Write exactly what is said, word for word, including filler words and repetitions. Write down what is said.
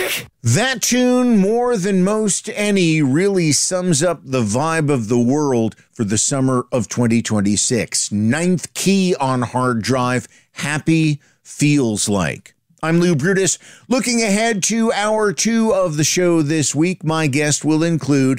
That tune, more than most any, really sums up the vibe of the world for the summer of twenty twenty-six. Ninth Key on Hard Drive, Happy Feels Like. I'm Lou Brutus. Looking ahead to hour two of the show this week, my guest will include